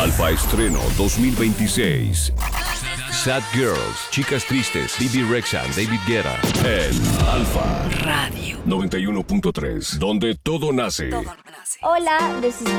Alfa Estreno 2026. Sad Girls, Chicas Tristes, Bibi Rexha, David Guetta. En Alfa Radio 91.3, donde todo nace. Todo nace. Hola, this is